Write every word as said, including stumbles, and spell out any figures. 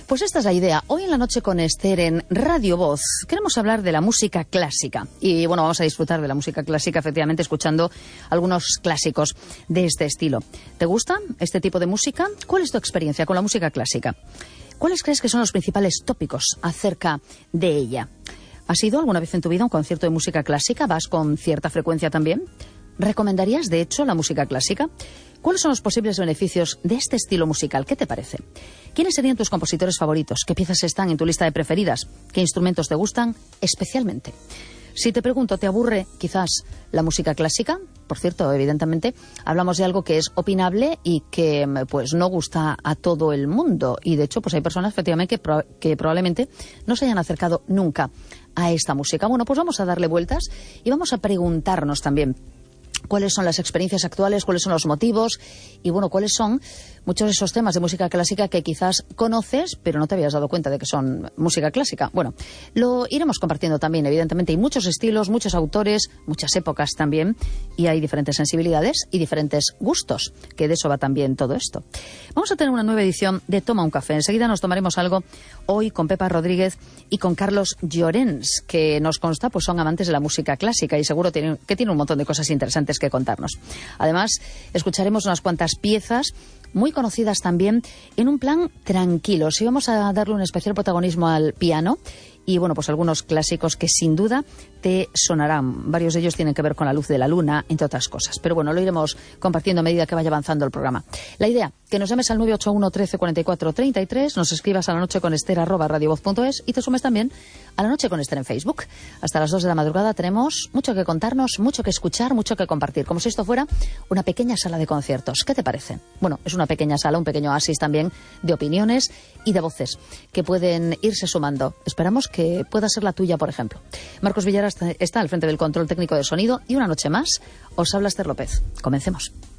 Pues esta es la idea. Hoy en la noche con Esther en Radio Voz queremos hablar de la música clásica. Y bueno, vamos a disfrutar de la música clásica, efectivamente, escuchando algunos clásicos de este estilo. ¿Te gusta este tipo de música? ¿Cuál es tu experiencia con la música clásica? ¿Cuáles crees que son los principales tópicos acerca de ella? ¿Has ido alguna vez en tu vida a un concierto de música clásica? ¿Vas con cierta frecuencia también? ¿Recomendarías, de hecho, la música clásica? ¿Cuáles son los posibles beneficios de este estilo musical? ¿Qué te parece? ¿Quiénes serían tus compositores favoritos? ¿Qué piezas están en tu lista de preferidas? ¿Qué instrumentos te gustan especialmente? Si te pregunto, ¿te aburre quizás la música clásica? Por cierto, evidentemente, hablamos de algo que es opinable y que pues no gusta a todo el mundo. Y de hecho, pues hay personas efectivamente que, pro que probablemente no se hayan acercado nunca a esta música. Bueno, pues vamos a darle vueltas y vamos a preguntarnos también cuáles son las experiencias actuales, cuáles son los motivos y, bueno, cuáles son muchos de esos temas de música clásica que quizás conoces, pero no te habías dado cuenta de que son música clásica. Bueno, lo iremos compartiendo también, evidentemente. Hay muchos estilos, muchos autores, muchas épocas también, y hay diferentes sensibilidades y diferentes gustos, que de eso va también todo esto. Vamos a tener una nueva edición de Toma un Café. Enseguida nos tomaremos algo hoy con Pepa Rodríguez y con Carlos Llorens, que nos consta pues son amantes de la música clásica y seguro tienen, que tienen un montón de cosas interesantes que contarnos. Además, escucharemos unas cuantas piezas muy conocidas también en un plan tranquilo. Sí, vamos a darle un especial protagonismo al piano y, bueno, pues algunos clásicos que sin duda te sonarán. Varios de ellos tienen que ver con la luz de la luna, entre otras cosas. Pero bueno, lo iremos compartiendo a medida que vaya avanzando el programa. La idea, que nos llames al nueve ocho uno, trece, cuarenta y cuatro, treinta y tres, nos escribas a la noche con Esther arroba radiovoz punto es y te sumes también a la noche con Esther en Facebook. Hasta las dos de la madrugada tenemos mucho que contarnos, mucho que escuchar, mucho que compartir. Como si esto fuera una pequeña sala de conciertos. ¿Qué te parece? Bueno, es una pequeña sala, un pequeño oasis también de opiniones y de voces que pueden irse sumando. Esperamos que pueda ser la tuya, por ejemplo. Marcos Villara está al frente del control técnico de sonido y una noche más os habla Esther López. Comencemos.